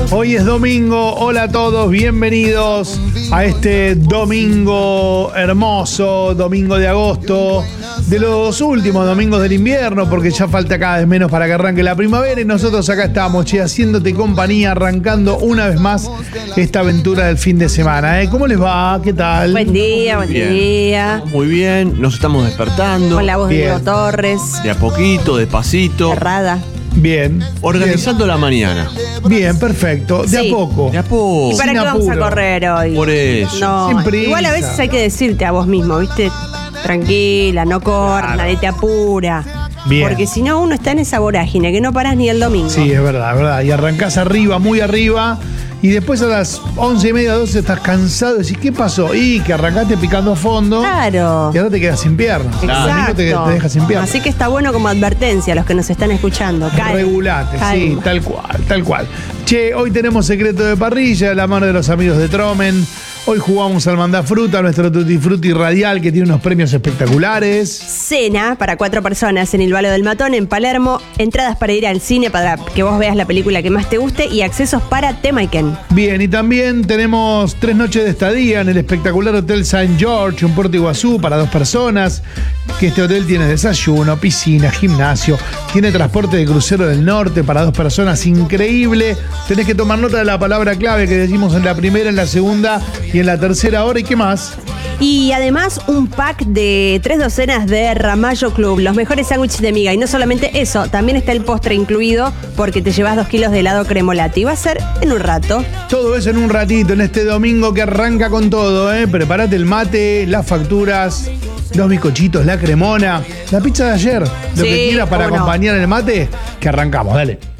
Hoy es domingo, hola a todos, bienvenidos a este domingo hermoso, domingo de agosto, de los últimos domingos del invierno, porque ya falta cada vez menos para que arranque la primavera y nosotros acá estamos, che, haciéndote compañía, arrancando una vez más esta aventura del fin de semana. ¿Cómo les va? ¿Qué tal? Buen día. Muy bien, nos estamos despertando. Con la voz de Diego Torres. De a poquito, despacito. Errada. Bien. Organizando la mañana. Bien, perfecto. De Sí. a poco. De a poco. ¿Y para Sin qué vamos a apuro. correr hoy? Por eso. No, Sin prisa. igual a veces hay que decirte a vos mismo, ¿viste? Tranquila, no corras, Claro. nadie te apura. Bien. Porque si no, uno está en esa vorágine que no parás ni el domingo. Sí, es verdad, es verdad. Y arrancás arriba, muy arriba. Y después a las 11:30, 12 estás cansado y decís, ¿qué pasó? Y que arrancaste picando fondo. Claro. Y ahora te quedas sin piernas. Exacto. El domingo te dejas sin piernas. Así que está bueno como advertencia a los que nos están escuchando. Regulate, Calma. sí, tal cual, tal cual. Che, hoy tenemos secreto de parrilla, la mano de los amigos de Tromen. Hoy jugamos al Mandá Fruta, nuestro Tutti Frutti radial que tiene unos premios espectaculares. Cena para 4 personas en el Valo del Matón, en Palermo. Entradas para ir al cine para que vos veas la película que más te guste y accesos para Temaiken. Bien, y también tenemos 3 noches de estadía en el espectacular Hotel St. George en Puerto Iguazú para 2 personas. Que este hotel tiene desayuno, piscina, gimnasio, tiene transporte de crucero del norte para 2 personas, increíble. Tenés que tomar nota de la palabra clave que decimos en la primera, en la segunda y en la tercera hora. ¿Y qué más? Y además un pack de 3 docenas de Ramallo Club, los mejores sándwiches de miga. Y no solamente eso, también está el postre incluido porque te llevas 2 kilos de helado cremolati. Y va a ser en un rato. Todo eso en un ratito, en este domingo que arranca con todo, ¿eh? Prepárate el mate, las facturas, los bizcochitos, la cremona, la pizza de ayer, lo Sí, que quieras para cómo no. acompañar el mate, que arrancamos, dale.